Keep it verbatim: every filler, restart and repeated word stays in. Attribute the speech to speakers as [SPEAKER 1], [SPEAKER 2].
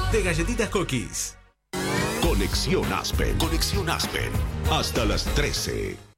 [SPEAKER 1] de Galletitas Cookies.
[SPEAKER 2] Conexión Aspen. Conexión Aspen. Hasta las trece.